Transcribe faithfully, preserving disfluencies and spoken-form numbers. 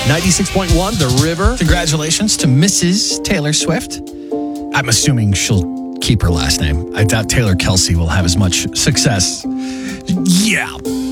ninety-six point one, The River. Congratulations to Missus Taylor Swift. I'm assuming she'll keep her last name. I doubt Taylor Kelsey will have as much success. Yeah.